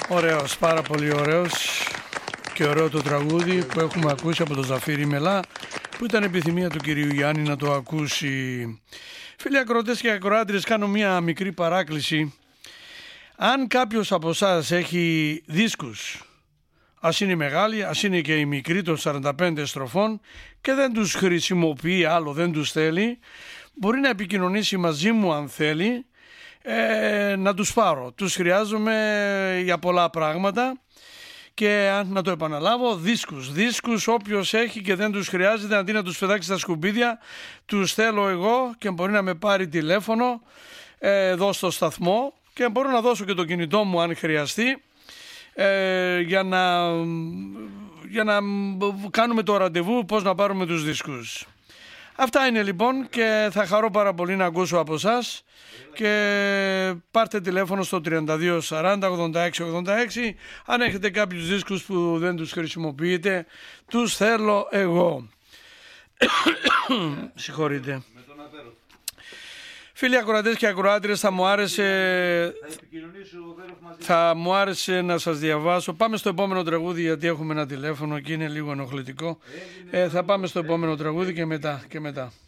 Ωραίος, πάρα πολύ ωραίος και ωραίο το τραγούδι που έχουμε ακούσει από τον Ζαφύρη Μελά, που ήταν επιθυμία του κυρίου Γιάννη να το ακούσει. Φίλοι ακροατές και ακροάτριες, κάνω μια μικρή παράκληση. Αν κάποιος από εσάς έχει δίσκους, ας είναι μεγάλοι, ας είναι και οι μικροί των 45 στροφών, και δεν τους χρησιμοποιεί άλλο, δεν τους θέλει, μπορεί να επικοινωνήσει μαζί μου αν θέλει, να τους πάρω. Τους χρειάζομαι για πολλά πράγματα και να το επαναλάβω, δίσκους όποιος έχει και δεν τους χρειάζεται, αντί να τους πετάξει στα σκουπίδια, τους θέλω εγώ και μπορεί να με πάρει τηλέφωνο εδώ στο σταθμό και μπορώ να δώσω και το κινητό μου αν χρειαστεί, για να κάνουμε το ραντεβού πώς να πάρουμε τους δίσκους. Αυτά είναι λοιπόν και θα χαρώ πάρα πολύ να ακούσω από εσάς, και πάρτε τηλέφωνο στο 32 40 86 86 αν έχετε κάποιους δίσκους που δεν τους χρησιμοποιείτε, τους θέλω εγώ. Συγχωρείτε. Φίλοι ακροατές και ακροάτριες, θα μου άρεσε να σας διαβάσω. Πάμε στο επόμενο τραγούδι γιατί έχουμε ένα τηλέφωνο και είναι λίγο ενοχλητικό. Θα πάμε στο επόμενο τραγούδι και μετά.